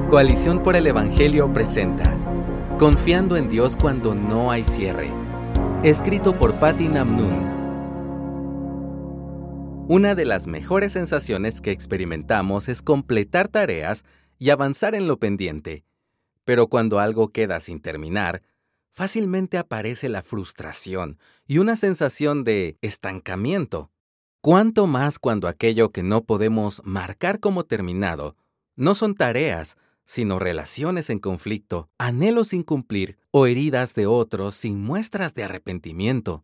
Coalición por el Evangelio presenta Confiando en Dios cuando no hay cierre. Escrito por Patti Namnun. Una de las mejores sensaciones que experimentamos es completar tareas y avanzar en lo pendiente. Pero cuando algo queda sin terminar, fácilmente aparece la frustración y una sensación de estancamiento. Cuánto más cuando aquello que no podemos marcar como terminado no son tareas, sino relaciones en conflicto, anhelos sin cumplir o heridas de otros sin muestras de arrepentimiento.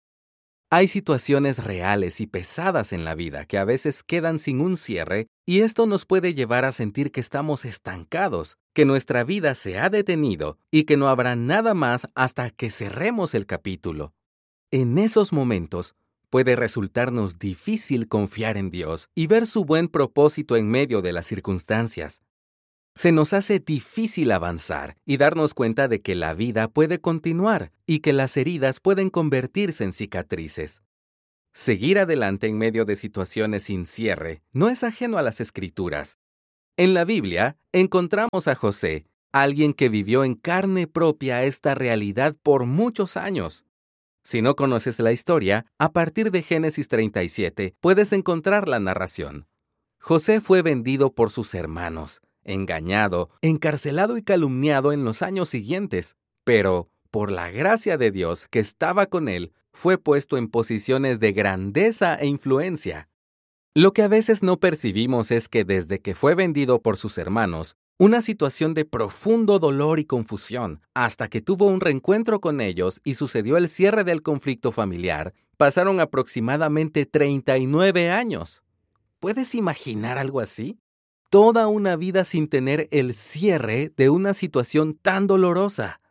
Hay situaciones reales y pesadas en la vida que a veces quedan sin un cierre y esto nos puede llevar a sentir que estamos estancados, que nuestra vida se ha detenido y que no habrá nada más hasta que cerremos el capítulo. En esos momentos, puede resultarnos difícil confiar en Dios y ver su buen propósito en medio de las circunstancias. Se nos hace difícil avanzar y darnos cuenta de que la vida puede continuar y que las heridas pueden convertirse en cicatrices. Seguir adelante en medio de situaciones sin cierre no es ajeno a las Escrituras. En la Biblia encontramos a José, alguien que vivió en carne propia esta realidad por muchos años. Si no conoces la historia, a partir de Génesis 37 puedes encontrar la narración. José fue vendido por sus hermanos, engañado, encarcelado y calumniado en los años siguientes, pero, por la gracia de Dios que estaba con él, fue puesto en posiciones de grandeza e influencia. Lo que a veces no percibimos es que desde que fue vendido por sus hermanos, una situación de profundo dolor y confusión, hasta que tuvo un reencuentro con ellos y sucedió el cierre del conflicto familiar, pasaron aproximadamente 39 años. ¿Puedes imaginar algo así? Toda una vida sin tener el cierre de una situación tan dolorosa.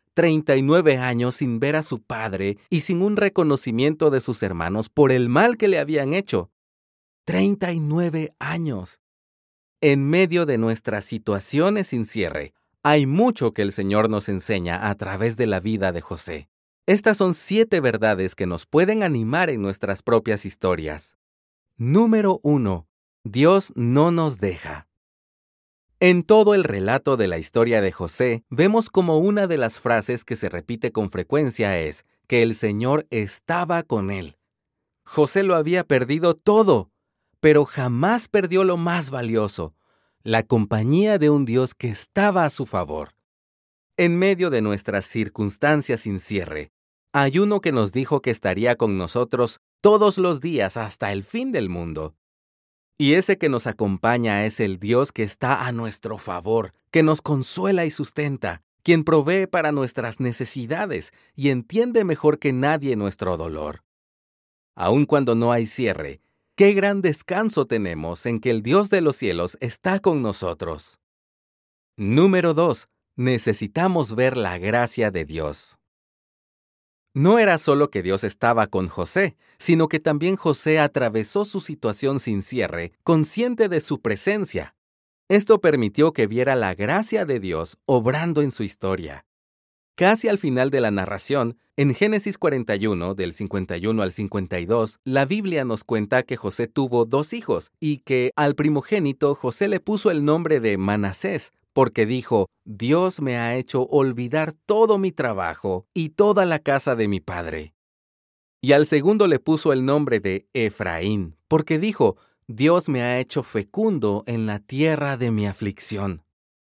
39 años sin ver a su padre y sin un reconocimiento de sus hermanos por el mal que le habían hecho. 39 años. En medio de nuestras situaciones sin cierre, hay mucho que el Señor nos enseña a través de la vida de José. Estas son 7 verdades que nos pueden animar en nuestras propias historias. Número 1. Dios no nos deja. En todo el relato de la historia de José, vemos como una de las frases que se repite con frecuencia es que el Señor estaba con él. José lo había perdido todo, pero jamás perdió lo más valioso, la compañía de un Dios que estaba a su favor. En medio de nuestras circunstancias sin cierre, hay uno que nos dijo que estaría con nosotros todos los días hasta el fin del mundo. Y ese que nos acompaña es el Dios que está a nuestro favor, que nos consuela y sustenta, quien provee para nuestras necesidades y entiende mejor que nadie nuestro dolor. Aun cuando no hay cierre, qué gran descanso tenemos en que el Dios de los cielos está con nosotros. Número 2. Necesitamos ver la gracia de Dios. No era solo que Dios estaba con José, sino que también José atravesó su situación sin cierre, consciente de su presencia. Esto permitió que viera la gracia de Dios obrando en su historia. Casi al final de la narración, en Génesis 41, del 51 al 52, la Biblia nos cuenta que José tuvo 2 hijos y que al primogénito José le puso el nombre de Manasés, porque dijo, Dios me ha hecho olvidar todo mi trabajo y toda la casa de mi padre. Y al segundo le puso el nombre de Efraín, porque dijo, Dios me ha hecho fecundo en la tierra de mi aflicción.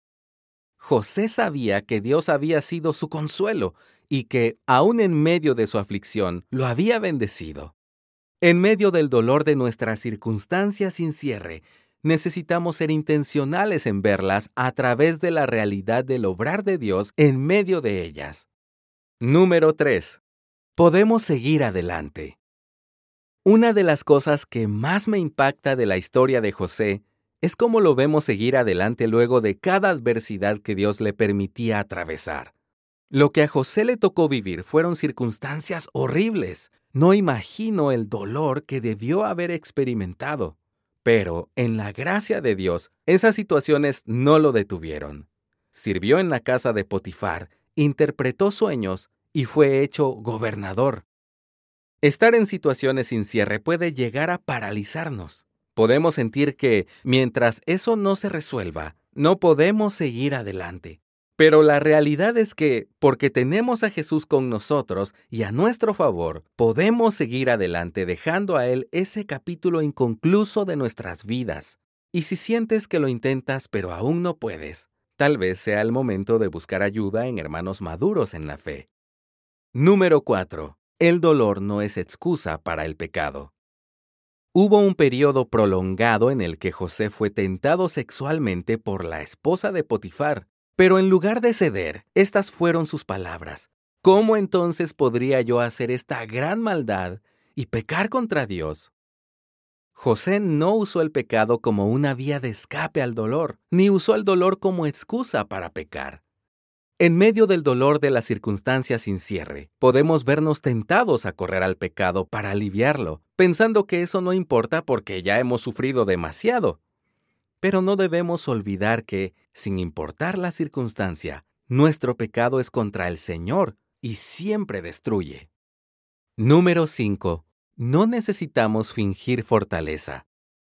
José sabía que Dios había sido su consuelo y que, aun en medio de su aflicción, lo había bendecido. En medio del dolor de nuestras circunstancias sin cierre, necesitamos ser intencionales en verlas a través de la realidad del obrar de Dios en medio de ellas. Número 3. Podemos seguir adelante. Una de las cosas que más me impacta de la historia de José es cómo lo vemos seguir adelante luego de cada adversidad que Dios le permitía atravesar. Lo que a José le tocó vivir fueron circunstancias horribles. No imagino el dolor que debió haber experimentado. Pero, en la gracia de Dios, esas situaciones no lo detuvieron. Sirvió en la casa de Potifar, interpretó sueños y fue hecho gobernador. Estar en situaciones sin cierre puede llegar a paralizarnos. Podemos sentir que, mientras eso no se resuelva, no podemos seguir adelante. Pero la realidad es que, porque tenemos a Jesús con nosotros y a nuestro favor, podemos seguir adelante dejando a Él ese capítulo inconcluso de nuestras vidas. Y si sientes que lo intentas pero aún no puedes, tal vez sea el momento de buscar ayuda en hermanos maduros en la fe. Número 4. El dolor no es excusa para el pecado. Hubo un periodo prolongado en el que José fue tentado sexualmente por la esposa de Potifar. Pero en lugar de ceder, estas fueron sus palabras. ¿Cómo entonces podría yo hacer esta gran maldad y pecar contra Dios? José no usó el pecado como una vía de escape al dolor, ni usó el dolor como excusa para pecar. En medio del dolor de las circunstancias sin cierre, podemos vernos tentados a correr al pecado para aliviarlo, pensando que eso no importa porque ya hemos sufrido demasiado. Pero no debemos olvidar que, sin importar la circunstancia, nuestro pecado es contra el Señor y siempre destruye. Número 5. No necesitamos fingir fortaleza.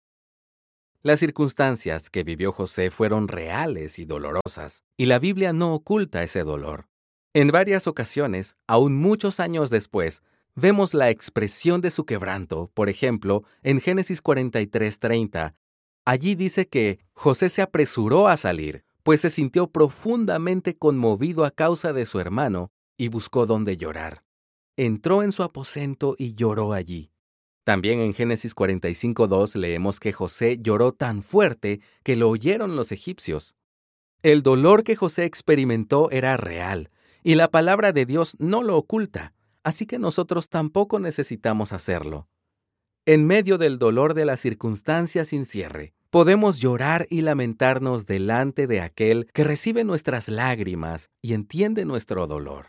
Las circunstancias que vivió José fueron reales y dolorosas, y la Biblia no oculta ese dolor. En varias ocasiones, aún muchos años después, vemos la expresión de su quebranto, por ejemplo, en Génesis 43:30. Allí dice que José se apresuró a salir, pues se sintió profundamente conmovido a causa de su hermano y buscó dónde llorar. Entró en su aposento y lloró allí. También en Génesis 45:2 leemos que José lloró tan fuerte que lo oyeron los egipcios. El dolor que José experimentó era real, y la palabra de Dios no lo oculta, así que nosotros tampoco necesitamos hacerlo. En medio del dolor de las circunstancias sin cierre, podemos llorar y lamentarnos delante de aquel que recibe nuestras lágrimas y entiende nuestro dolor.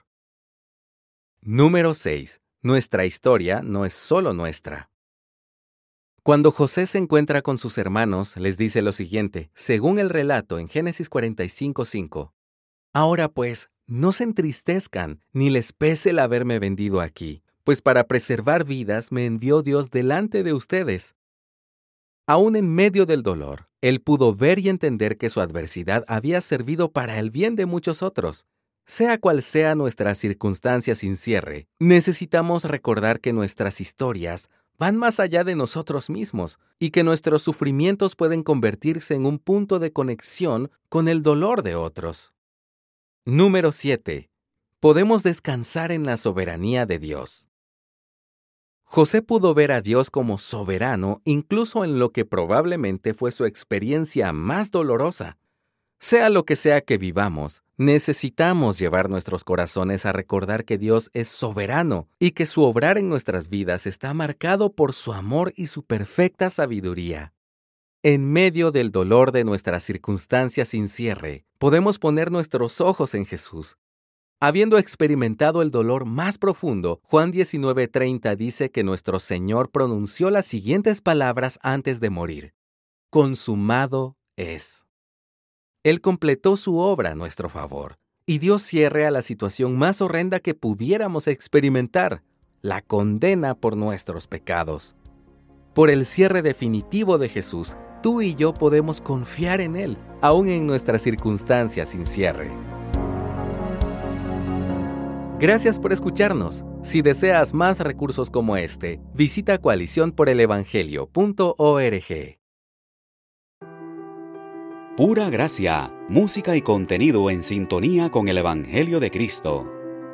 Número 6. Nuestra historia no es solo nuestra. Cuando José se encuentra con sus hermanos, les dice lo siguiente, según el relato en Génesis 45:5. Ahora pues, no se entristezcan, ni les pese el haberme vendido aquí, pues para preservar vidas me envió Dios delante de ustedes. Aún en medio del dolor, él pudo ver y entender que su adversidad había servido para el bien de muchos otros. Sea cual sea nuestra circunstancia sin cierre, necesitamos recordar que nuestras historias van más allá de nosotros mismos y que nuestros sufrimientos pueden convertirse en un punto de conexión con el dolor de otros. Número 7. Podemos descansar en la soberanía de Dios. José pudo ver a Dios como soberano incluso en lo que probablemente fue su experiencia más dolorosa. Sea lo que sea que vivamos, necesitamos llevar nuestros corazones a recordar que Dios es soberano y que su obrar en nuestras vidas está marcado por su amor y su perfecta sabiduría. En medio del dolor de nuestras circunstancias sin cierre, podemos poner nuestros ojos en Jesús. Habiendo experimentado el dolor más profundo, Juan 19:30 dice que nuestro Señor pronunció las siguientes palabras antes de morir: consumado es. Él completó su obra a nuestro favor y dio cierre a la situación más horrenda que pudiéramos experimentar, la condena por nuestros pecados. Por el cierre definitivo de Jesús, tú y yo podemos confiar en Él, aún en nuestras circunstancias sin cierre. Gracias por escucharnos. Si deseas más recursos como este, visita coaliciónporelevangelio.org. Pura Gracia, música y contenido en sintonía con el Evangelio de Cristo.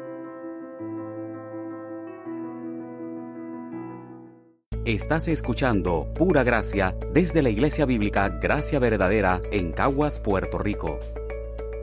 Estás escuchando Pura Gracia desde la Iglesia Bíblica Gracia Verdadera en Caguas, Puerto Rico.